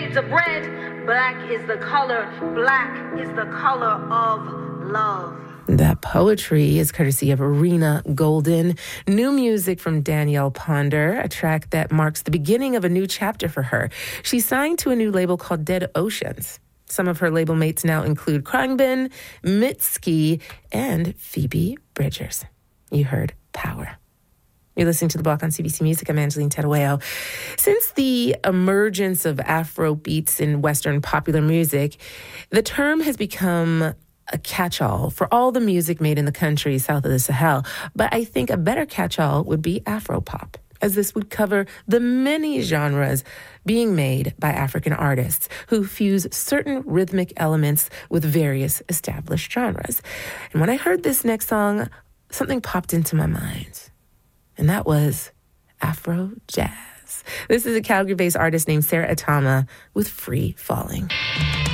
shades of red. Black is the color of love. That poetry is courtesy of Rena Golden. New music from Danielle Ponder, a track that marks the beginning of a new chapter for her. She signed to a new label called Dead Oceans. Some of her label mates now include Khruangbin, Mitski, and Phoebe Bridgers. You heard Power. You're listening to The Block on CBC Music. I'm Angeline Tadaweo. Since the emergence of Afro beats in Western popular music, the term has become a catch-all for all the music made in the country south of the Sahel. But I think a better catch-all would be Afropop, as this would cover the many genres being made by African artists who fuse certain rhythmic elements with various established genres. And when I heard this next song, something popped into my mind, and that was Afro jazz. This is a Calgary-based artist named Sarah Atama with Free Falling.